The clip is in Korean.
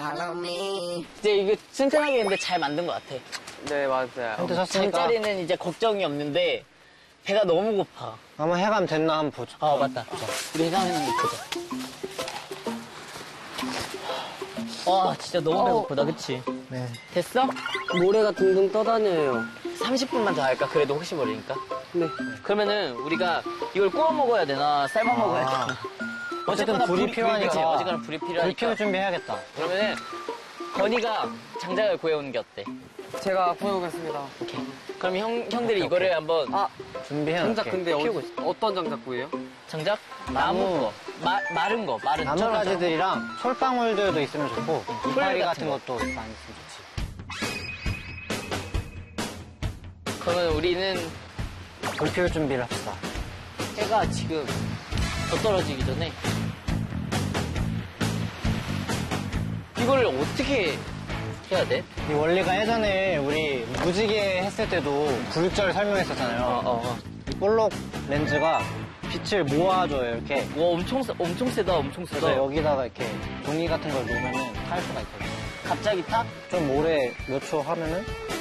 이제 이거 튼튼하게 근데 잘 만든 것 같아. 네, 맞아요. 잠자리는 이제 걱정이 없는데 배가 너무 고파. 한번 해감 됐나 한번 보자. 맞다. 우리 해감하는 거 보자. 와, 진짜 너무 배고프다, 그치? 네. 됐어? 모래가 둥둥 떠다녀요. 30분만 더 할까? 그래도 혹시 모르니까. 네. 그러면은 우리가 이걸 구워 먹어야 되나? 삶아 먹어야 되나? 어쨌든 불이 필요하니까. 그치? 어쨌거나 불이 불 필요하니까. 피울 준비해야겠다. 그러면은 건이가 장작을 구해오는 게 어때? 제가 구해오겠습니다. 오케이. 그럼 형들이 이거를 한번 준비해놓을게. 장작 근데 어떤 장작 구해요? 장작? 나무 거. 마른 거. 마른 나뭇가지들이랑 솔방울들도 있으면 좋고 이파리 같은 거. 것도 많이 있으면 좋지. 그러면 우리는 불 피울 준비를 합시다. 해가 지금 더 떨어지기 전에 이걸 어떻게 해야 돼? 이 원리가 예전에 우리 무지개 했을 때도 굴절 설명했었잖아요. 이 볼록 렌즈가 빛을 모아줘요, 이렇게. 와, 엄청 세다. 그래서 여기다가 이렇게 종이 같은 걸 놓으면 탈 수가 있거든요. 갑자기 딱? 좀 오래 몇 초 하면은